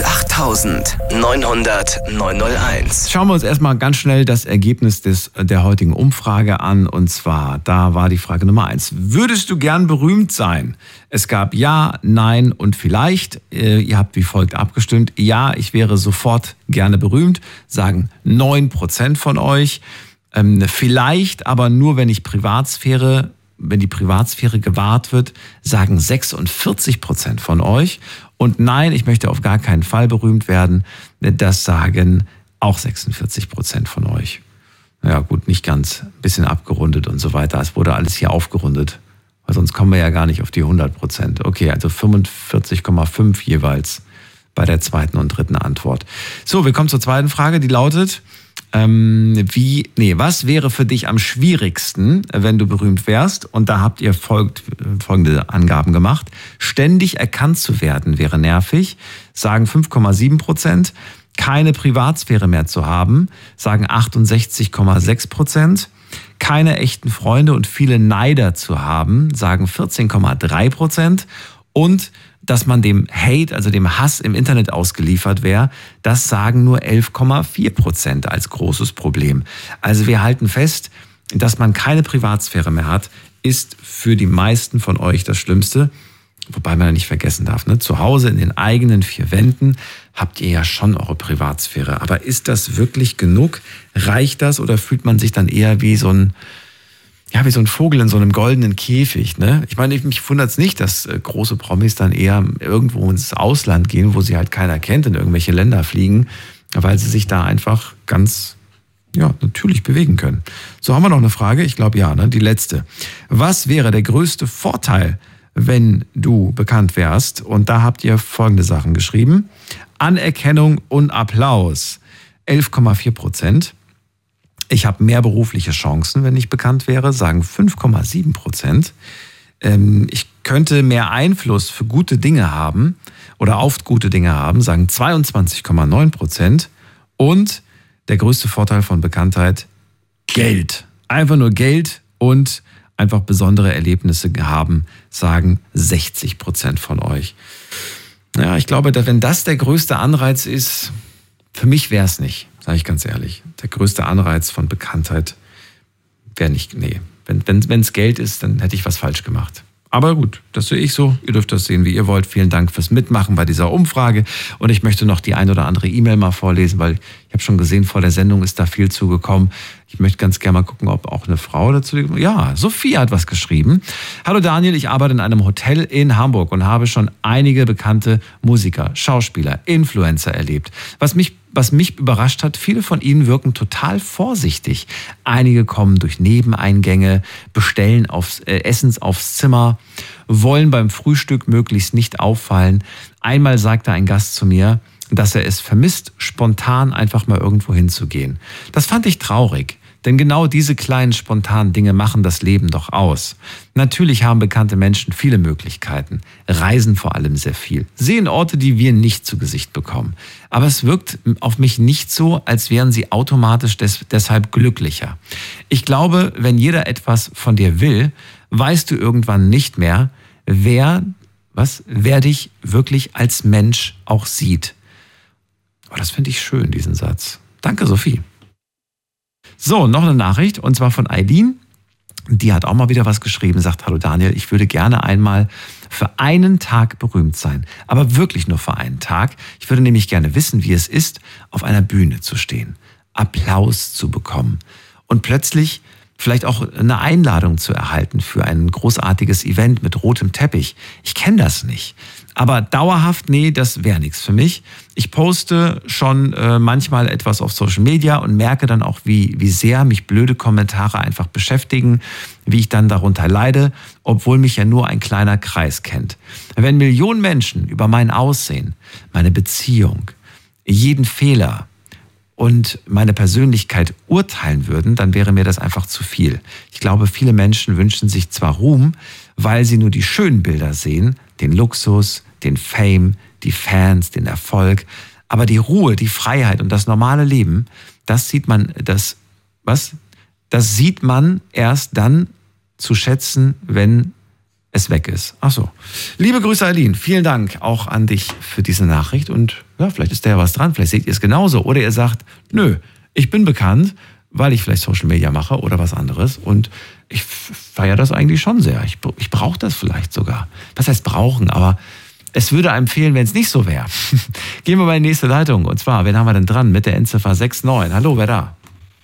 08900 Schauen wir uns erstmal ganz schnell das Ergebnis der heutigen Umfrage an. Und zwar, da war die Frage Nummer 1. Würdest du gern berühmt sein? Es gab Ja, Nein und Vielleicht. Ihr habt wie folgt abgestimmt. Ja, ich wäre sofort gerne berühmt, sagen 9% von euch. Vielleicht, aber nur wenn die Privatsphäre gewahrt wird, sagen 46% von euch. Und nein, ich möchte auf gar keinen Fall berühmt werden, das sagen auch 46% von euch. Ja gut, nicht ganz, ein bisschen abgerundet und so weiter. Es wurde alles hier aufgerundet, weil sonst kommen wir ja gar nicht auf die 100%. Okay, also 45,5 jeweils bei der zweiten und dritten Antwort. So, wir kommen zur zweiten Frage, die lautet... was wäre für dich am schwierigsten, wenn du berühmt wärst? Und da habt ihr folgende Angaben gemacht. Ständig erkannt zu werden wäre nervig, sagen 5,7%. Keine Privatsphäre mehr zu haben, sagen 68,6%. Keine echten Freunde und viele Neider zu haben, sagen 14,3%. Und dass man dem Hate, also dem Hass im Internet ausgeliefert wäre, das sagen nur 11,4% als großes Problem. Also wir halten fest, dass man keine Privatsphäre mehr hat, ist für die meisten von euch das Schlimmste. Wobei man ja nicht vergessen darf, ne? Zu Hause in den eigenen vier Wänden habt ihr ja schon eure Privatsphäre. Aber ist das wirklich genug? Reicht das oder fühlt man sich dann eher wie so ein Vogel in so einem goldenen Käfig, ne? Ich meine, mich wundert es nicht, dass große Promis dann eher irgendwo ins Ausland gehen, wo sie halt keiner kennt, in irgendwelche Länder fliegen, weil sie sich da einfach ganz, natürlich bewegen können. So, haben wir noch eine Frage? Ich glaube ja, ne? Die letzte. Was wäre der größte Vorteil, wenn du bekannt wärst? Und da habt ihr folgende Sachen geschrieben. Anerkennung und Applaus. 11,4%. Ich habe mehr berufliche Chancen, wenn ich bekannt wäre, sagen 5,7%. Ich könnte mehr Einfluss für gute Dinge haben oder auf gute Dinge haben, sagen 22,9%. Und der größte Vorteil von Bekanntheit, Geld. Einfach nur Geld und einfach besondere Erlebnisse haben, sagen 60% von euch. Ja, ich glaube, wenn das der größte Anreiz ist, für mich wäre es nicht, sage ich ganz ehrlich. Der größte Anreiz von Bekanntheit wäre nicht, nee. Wenn es Geld ist, dann hätte ich was falsch gemacht. Aber gut, das sehe ich so. Ihr dürft das sehen, wie ihr wollt. Vielen Dank fürs Mitmachen bei dieser Umfrage. Und ich möchte noch die ein oder andere E-Mail mal vorlesen, weil ich habe schon gesehen, vor der Sendung ist da viel zugekommen. Ich möchte ganz gerne mal gucken, ob auch eine Frau dazu... Ja, Sophie hat was geschrieben. Hallo Daniel, ich arbeite in einem Hotel in Hamburg und habe schon einige bekannte Musiker, Schauspieler, Influencer erlebt. Was mich überrascht hat, viele von ihnen wirken total vorsichtig. Einige kommen durch Nebeneingänge, bestellen Essens aufs Zimmer, wollen beim Frühstück möglichst nicht auffallen. Einmal sagte ein Gast zu mir, dass er es vermisst, spontan einfach mal irgendwo hinzugehen. Das fand ich traurig, denn genau diese kleinen spontanen Dinge machen das Leben doch aus. Natürlich haben bekannte Menschen viele Möglichkeiten, reisen vor allem sehr viel, sehen Orte, die wir nicht zu Gesicht bekommen. Aber es wirkt auf mich nicht so, als wären sie automatisch deshalb glücklicher. Ich glaube, wenn jeder etwas von dir will, weißt du irgendwann nicht mehr, wer dich wirklich als Mensch auch sieht. Oh, das finde ich schön, diesen Satz. Danke, Sophie. So, noch eine Nachricht, und zwar von Eileen. Die hat auch mal wieder was geschrieben, sagt, hallo Daniel, ich würde gerne einmal für einen Tag berühmt sein. Aber wirklich nur für einen Tag. Ich würde nämlich gerne wissen, wie es ist, auf einer Bühne zu stehen, Applaus zu bekommen und plötzlich vielleicht auch eine Einladung zu erhalten für ein großartiges Event mit rotem Teppich. Ich kenne das nicht. Aber dauerhaft, nee, das wäre nichts für mich. Ich poste schon manchmal etwas auf Social Media und merke dann auch, wie sehr mich blöde Kommentare einfach beschäftigen, wie ich dann darunter leide, obwohl mich ja nur ein kleiner Kreis kennt. Wenn Millionen Menschen über mein Aussehen, meine Beziehung, jeden Fehler und meine Persönlichkeit urteilen würden, dann wäre mir das einfach zu viel. Ich glaube, viele Menschen wünschen sich zwar Ruhm, weil sie nur die schönen Bilder sehen, den Luxus, den Fame, die Fans, den Erfolg, aber die Ruhe, die Freiheit und das normale Leben, das sieht man erst dann zu schätzen, wenn es weg ist. Ach so. Liebe Grüße, Aline. Vielen Dank auch an dich für diese Nachricht. Und ja, vielleicht ist da ja was dran. Vielleicht seht ihr es genauso. Oder ihr sagt, nö, ich bin bekannt, weil ich vielleicht Social Media mache oder was anderes. Und ich feiere das eigentlich schon sehr. Ich brauche das vielleicht sogar. Was heißt brauchen? Aber es würde einem fehlen, wenn es nicht so wäre. Gehen wir mal in die nächste Leitung. Und zwar, wen haben wir denn dran? Mit der Endziffer 69. Hallo, wer da?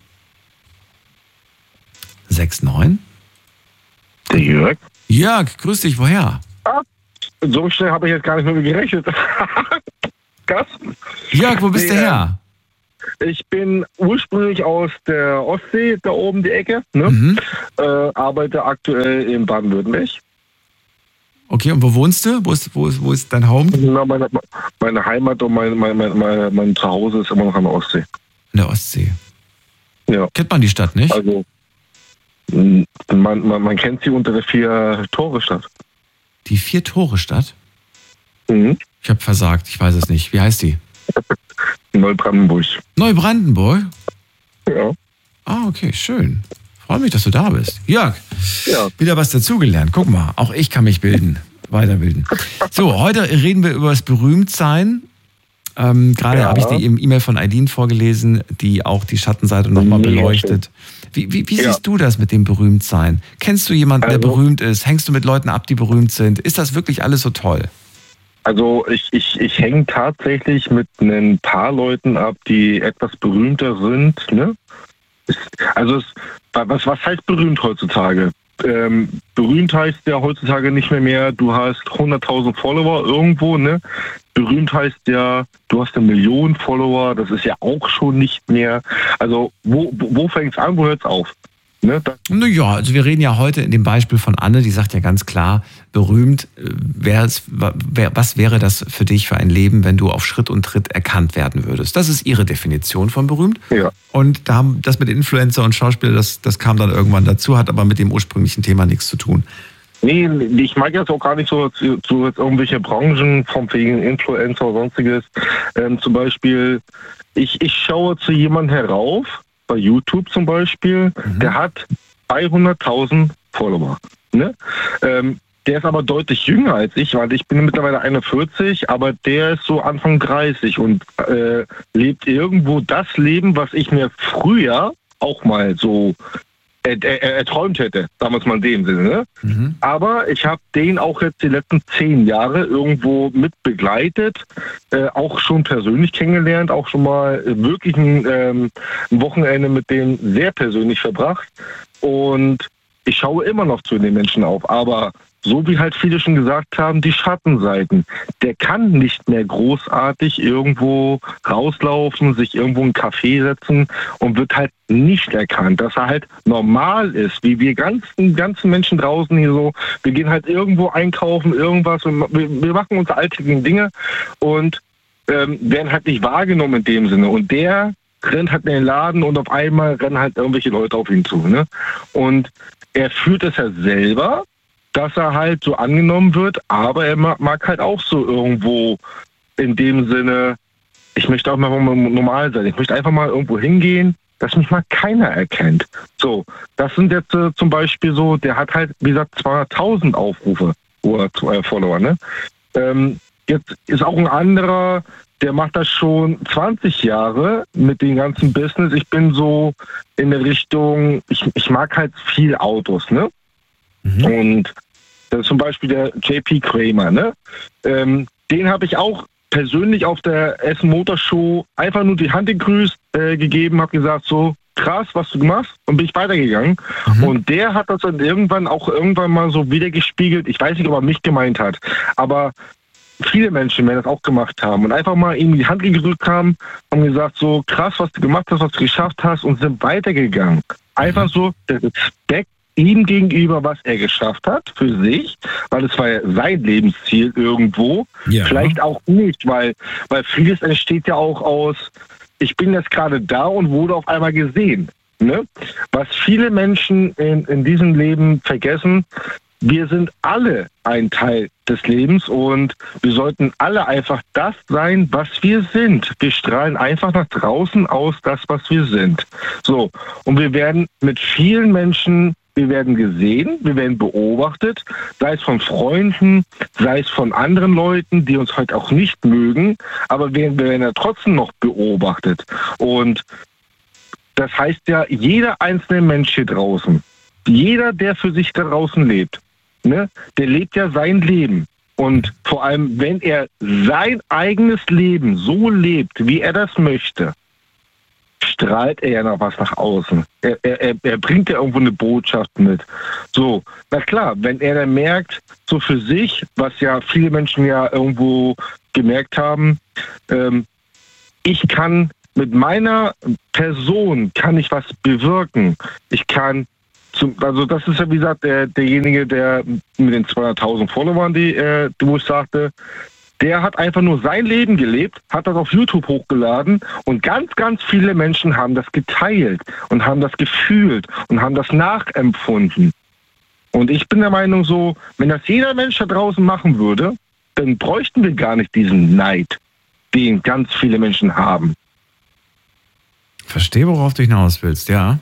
69? Der Jörg. Jörg, grüß dich, woher? So schnell habe ich jetzt gar nicht mehr gerechnet. Carsten. Jörg, wo bist du her? Ich bin ursprünglich aus der Ostsee, da oben die Ecke. Ne? Arbeite aktuell in Baden-Württemberg. Okay, und wo wohnst du? Wo ist dein Home? Na, meine Heimat und mein Zuhause ist immer noch an der Ostsee. In der Ostsee? Ja. Kennt man die Stadt nicht? Also, man kennt sie unter der 4-Tore-Stadt. Die 4-Tore-Stadt? Mhm. Ich habe versagt, ich weiß es nicht. Wie heißt die? Neubrandenburg. Neubrandenburg? Ja. Ah, okay, schön. Freue mich, dass du da bist. Jörg, ja. Wieder was dazugelernt. Guck mal, auch ich kann mich weiterbilden. So, heute reden wir über das Berühmtsein. Gerade habe ich die E-Mail von Aidin vorgelesen, die auch die Schattenseite nochmal beleuchtet. Wie siehst du das mit dem Berühmtsein? Kennst du jemanden, der berühmt ist? Hängst du mit Leuten ab, die berühmt sind? Ist das wirklich alles so toll? Also ich hänge tatsächlich mit ein paar Leuten ab, die etwas berühmter sind. Ne? Was heißt berühmt heutzutage? Berühmt heißt ja heutzutage nicht mehr, du hast 100.000 Follower irgendwo, ne? Berühmt heißt ja, du hast 1 Million Follower, das ist ja auch schon nicht mehr. Also wo fängt es an, wo hört es auf? Ne? Naja, also wir reden ja heute in dem Beispiel von Anne, die sagt ja ganz klar, berühmt, was wäre das für dich für ein Leben, wenn du auf Schritt und Tritt erkannt werden würdest? Das ist ihre Definition von berühmt. Ja. Und das mit Influencer und Schauspieler, das kam dann irgendwann dazu, hat aber mit dem ursprünglichen Thema nichts zu tun. Nee, ich mag jetzt auch gar nicht so irgendwelche Branchen vom wegen Influencer oder sonstiges. Zum Beispiel, ich schaue zu jemandem herauf, bei YouTube zum Beispiel, der hat 200.000 Follower. Ne? Der ist aber deutlich jünger als ich, weil ich bin mittlerweile 41, aber der ist so Anfang 30 und lebt irgendwo das Leben, was ich mir früher auch mal so erträumt hätte, damals mal in dem Sinne. Ne? Aber ich habe den auch jetzt die letzten 10 Jahre irgendwo mit begleitet, auch schon persönlich kennengelernt, auch schon mal wirklich ein Wochenende mit dem sehr persönlich verbracht. Und ich schaue immer noch zu den Menschen auf, aber so wie halt viele schon gesagt haben, die Schattenseiten. Der kann nicht mehr großartig irgendwo rauslaufen, sich irgendwo in einen Café setzen und wird halt nicht erkannt, dass er halt normal ist, wie wir ganzen Menschen draußen hier so. Wir gehen halt irgendwo einkaufen, irgendwas, wir machen unsere alltäglichen Dinge und werden halt nicht wahrgenommen in dem Sinne. Und der rennt halt in den Laden und auf einmal rennen halt irgendwelche Leute auf ihn zu. Ne? Und er fühlt es ja selber, dass er halt so angenommen wird, aber er mag halt auch so irgendwo in dem Sinne, ich möchte auch mal normal sein, ich möchte einfach mal irgendwo hingehen, dass mich mal keiner erkennt. So, das sind jetzt zum Beispiel so, der hat halt, wie gesagt, 200.000 Aufrufe oder Follower, ne? Jetzt ist auch ein anderer, der macht das schon 20 Jahre mit dem ganzen Business. Ich bin so in der Richtung, ich mag halt viel Autos, ne? Und das ist zum Beispiel der JP Kramer, ne? Den habe ich auch persönlich auf der Essen Motor Show einfach nur die Hand gegrüßt, gegeben, habe gesagt, so krass, was du machst, und bin ich weitergegangen. Und der hat das dann irgendwann mal so wiedergespiegelt. Ich weiß nicht, ob er mich gemeint hat, aber viele Menschen werden das auch gemacht haben und einfach mal ihm die Hand gedrückt haben und gesagt, so krass, was du gemacht hast, was du geschafft hast, und sind weitergegangen. Einfach so der Respekt ihm gegenüber, was er geschafft hat für sich, weil es war ja sein Lebensziel irgendwo. Ja. Vielleicht auch nicht, weil vieles entsteht ja auch aus, ich bin jetzt gerade da und wurde auf einmal gesehen. Ne? Was viele Menschen in diesem Leben vergessen, wir sind alle ein Teil des Lebens und wir sollten alle einfach das sein, was wir sind. Wir strahlen einfach nach draußen aus das, was wir sind. So, und wir werden mit vielen Menschen, wir werden gesehen, wir werden beobachtet, sei es von Freunden, sei es von anderen Leuten, die uns heute auch nicht mögen, aber wir werden ja trotzdem noch beobachtet. Und das heißt ja, jeder einzelne Mensch hier draußen, jeder, der für sich da draußen lebt, ne, der lebt ja sein Leben. Und vor allem, wenn er sein eigenes Leben so lebt, wie er das möchte, strahlt er ja noch was nach außen. Er bringt ja irgendwo eine Botschaft mit. So, na klar, wenn er dann merkt, so für sich, was ja viele Menschen ja irgendwo gemerkt haben, ich kann mit meiner Person, kann ich was bewirken. Ich kann, also das ist ja wie gesagt derjenige, der mit den 200.000 Followern, wo ich sagte, der hat einfach nur sein Leben gelebt, hat das auf YouTube hochgeladen und ganz, ganz viele Menschen haben das geteilt und haben das gefühlt und haben das nachempfunden. Und ich bin der Meinung so, wenn das jeder Mensch da draußen machen würde, dann bräuchten wir gar nicht diesen Neid, den ganz viele Menschen haben. Verstehe, worauf du hinaus willst, ja.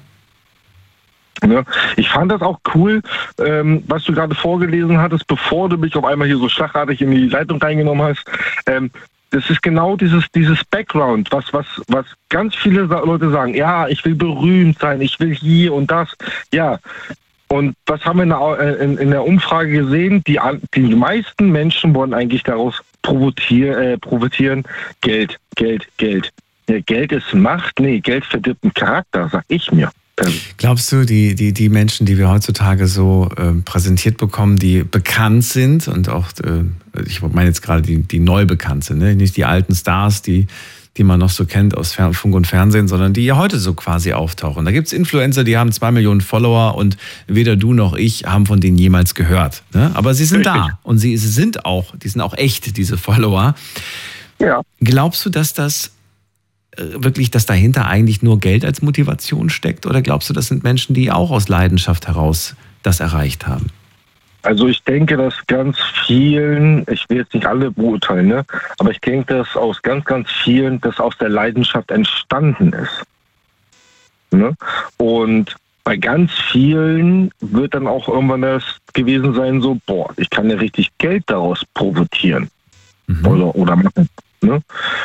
Ja, ich fand das auch cool, was du gerade vorgelesen hattest, bevor du mich auf einmal hier so schlagartig in die Leitung reingenommen hast. das ist genau dieses Background, was ganz viele Leute sagen. Ja, ich will berühmt sein, ich will hier und das. Ja, und was haben wir in der Umfrage gesehen? Die meisten Menschen wollen eigentlich daraus profitieren. Geld. Ja, Geld ist Macht. Nee, Geld verdirbt den Charakter, sag ich mir. Glaubst du, die Menschen, die wir heutzutage so präsentiert bekommen, die bekannt sind und auch, ich meine jetzt gerade die neu bekannt sind, ne? Nicht die alten Stars, die man noch so kennt aus Funk und Fernsehen, sondern die ja heute so quasi auftauchen. Da gibt es Influencer, die haben 2 Millionen Follower und weder du noch ich haben von denen jemals gehört. Ne? Aber sie sind da und die sind auch echt, diese Follower. Ja. Glaubst du, dass das wirklich, dass dahinter eigentlich nur Geld als Motivation steckt? Oder glaubst du, das sind Menschen, die auch aus Leidenschaft heraus das erreicht haben? Also ich denke, dass ganz vielen, ich will jetzt nicht alle beurteilen, ne, aber ich denke, dass aus ganz, ganz vielen das aus der Leidenschaft entstanden ist. Ne? Und bei ganz vielen wird dann auch irgendwann das gewesen sein, so, boah, ich kann ja richtig Geld daraus profitieren. Oder machen. Ne?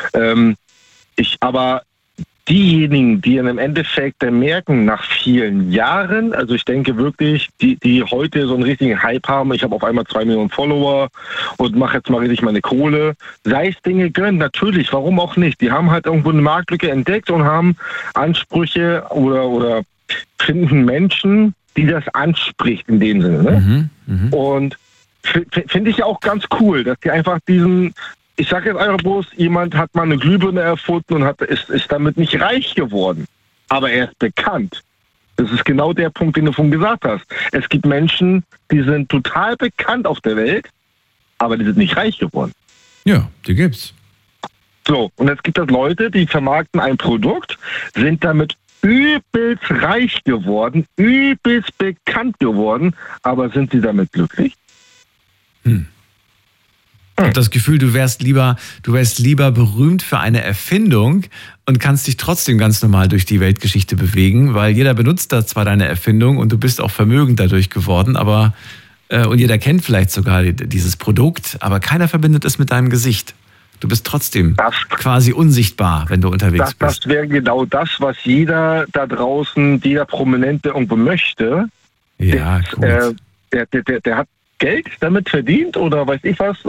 Aber diejenigen, die im Endeffekt merken, nach vielen Jahren, also ich denke wirklich, die heute so einen richtigen Hype haben, ich habe auf einmal 2 Millionen Follower und mache jetzt mal richtig meine Kohle, sei es Dinge gönnen, natürlich, warum auch nicht? Die haben halt irgendwo eine Marktlücke entdeckt und haben Ansprüche oder finden Menschen, die das anspricht in dem Sinne. Ne? Und finde ich ja auch ganz cool, dass die einfach ich sage jetzt einfach bloß, jemand hat mal eine Glühbirne erfunden und ist damit nicht reich geworden. Aber er ist bekannt. Das ist genau der Punkt, den du vorhin gesagt hast. Es gibt Menschen, die sind total bekannt auf der Welt, aber die sind nicht reich geworden. Ja, die gibt's. So, und jetzt gibt es Leute, die vermarkten ein Produkt, sind damit übelst reich geworden, übelst bekannt geworden, aber sind sie damit glücklich? Ich habe das Gefühl, du wärst lieber berühmt für eine Erfindung und kannst dich trotzdem ganz normal durch die Weltgeschichte bewegen, weil jeder benutzt da zwar deine Erfindung und du bist auch vermögend dadurch geworden, aber und jeder kennt vielleicht sogar dieses Produkt, aber keiner verbindet es mit deinem Gesicht. Du bist trotzdem quasi unsichtbar, wenn du unterwegs bist. Das wäre genau das, was jeder da draußen, jeder Prominente irgendwo möchte. Ja, gut. Der hat Geld damit verdient oder weiß ich was.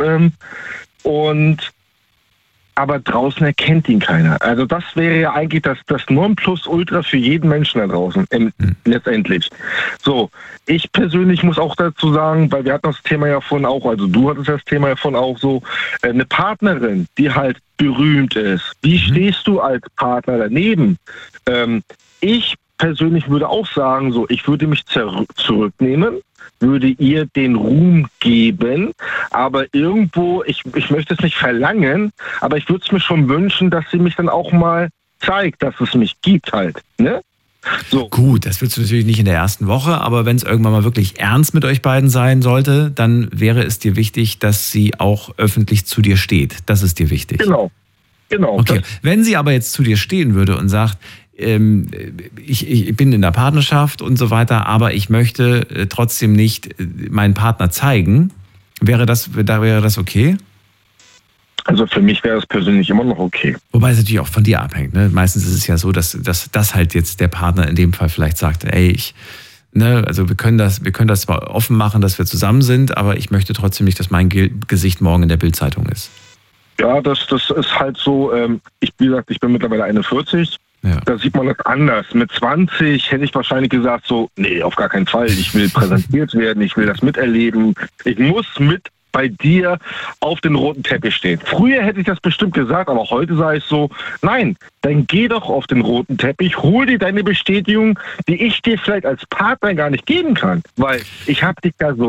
Aber draußen erkennt ihn keiner. Also das wäre ja eigentlich das Nonplusultra für jeden Menschen da draußen, letztendlich. So, ich persönlich muss auch dazu sagen, weil wir hatten das Thema ja vorhin auch, also du hattest das Thema ja vorhin auch so, eine Partnerin, die halt berühmt ist. Wie stehst du als Partner daneben? Ich persönlich würde auch sagen, so, ich würde mich zurücknehmen, würde ihr den Ruhm geben, aber irgendwo, ich möchte es nicht verlangen, aber ich würde es mir schon wünschen, dass sie mich dann auch mal zeigt, dass es mich gibt halt, ne? So. Gut, das willst du natürlich nicht in der ersten Woche, aber wenn es irgendwann mal wirklich ernst mit euch beiden sein sollte, dann wäre es dir wichtig, dass sie auch öffentlich zu dir steht. Das ist dir wichtig. Genau. Okay, wenn sie aber jetzt zu dir stehen würde und sagt, ich bin in der Partnerschaft und so weiter, aber ich möchte trotzdem nicht meinen Partner zeigen, wäre das okay? Also für mich wäre es persönlich immer noch okay. Wobei es natürlich auch von dir abhängt. Ne? Meistens ist es ja so, dass halt jetzt der Partner in dem Fall vielleicht sagt, ey, also wir können das zwar offen machen, dass wir zusammen sind, aber ich möchte trotzdem nicht, dass mein Gesicht morgen in der Bildzeitung ist. Ja, das ist halt so, wie gesagt, ich bin mittlerweile 41. Ja. Da sieht man das anders. Mit 20 hätte ich wahrscheinlich gesagt so, nee, auf gar keinen Fall. Ich will präsentiert werden, ich will das miterleben. Ich muss mit bei dir auf den roten Teppich stehen. Früher hätte ich das bestimmt gesagt, aber heute sage ich so, nein, dann geh doch auf den roten Teppich, hol dir deine Bestätigung, die ich dir vielleicht als Partner gar nicht geben kann, weil ich habe dich da so